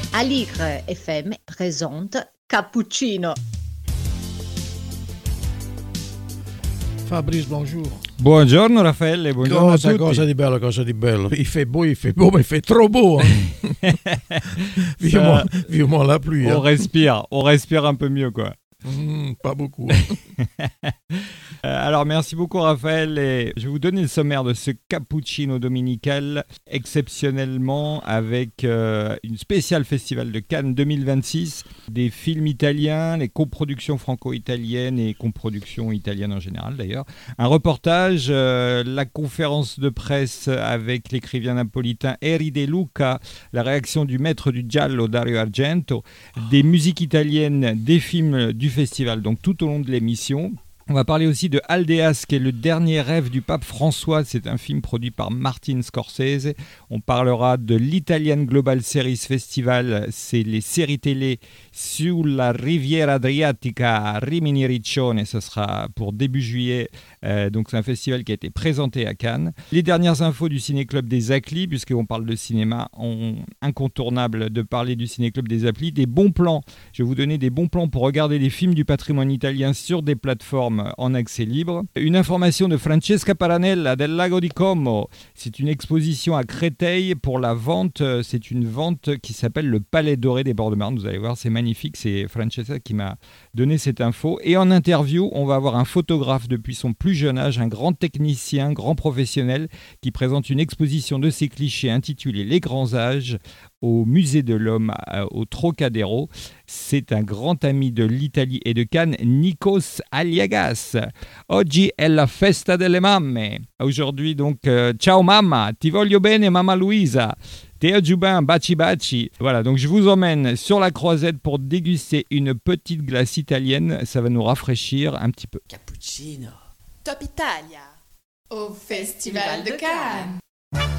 Aligre FM présente Cappuccino. Fabrice, bonjour. Buongiorno Raffaele, buongiorno a tutti. Cosa di bello. Il fait beau, mais il fait trop beau. Hein. Vivement la pluie. On respire un peu mieux quoi. Pas beaucoup. Alors merci beaucoup Raphaël et je vais vous donner le sommaire de ce cappuccino dominical exceptionnellement avec une spéciale festival de Cannes 2026, des films italiens, les coproductions franco-italiennes et coproductions italiennes en général d'ailleurs, un reportage, la conférence de presse avec l'écrivain napolitain Eri De Luca, la réaction du maître du giallo Dario Argento, des musiques italiennes, des films du festival, donc tout au long de l'émission. On va parler aussi de Aldeas, qui est le dernier rêve du pape François. C'est un film produit par Martin Scorsese. On parlera de l'Italian Global Series Festival. C'est les séries télé sur la Riviera Adriatica à Rimini Riccione. Ce sera pour début juillet. Donc c'est un festival qui a été présenté à Cannes. Les dernières infos du Ciné-Club des Acclis, puisqu'on parle de cinéma, incontournable de parler du Ciné-Club des Acclis. Des bons plans. Je vais vous donner des bons plans pour regarder les films du patrimoine italien sur des plateformes en accès libre. Une information de Francesca Paranella del Lago di Como. C'est une exposition à Créteil pour la vente. C'est une vente qui s'appelle le Palais Doré des Bords de Marne. Vous allez voir, c'est magnifique. C'est Francesca qui m'a donné cette info. Et en interview, on va avoir un photographe depuis son plus jeune âge, un grand technicien, grand professionnel qui présente une exposition de ses clichés intitulée Les Grands Âges au Musée de l'Homme au Trocadéro. C'est un grand ami de l'Italie et de Cannes, Nikos Aliagas. Oggi è la festa delle mamme. Aujourd'hui donc, ciao mamma, ti voglio bene mamma Luisa. Théo Jubin, baci baci. Voilà, donc je vous emmène sur la croisette pour déguster une petite glace italienne. Ça va nous rafraîchir un petit peu. Cappuccino. Top Italia. Au Festival de Cannes.